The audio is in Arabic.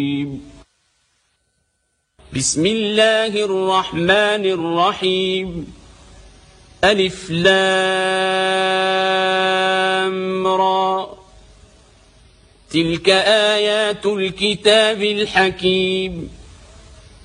بسم الله الرحمن الرحيم ألف لام را تلك آيات الكتاب الحكيم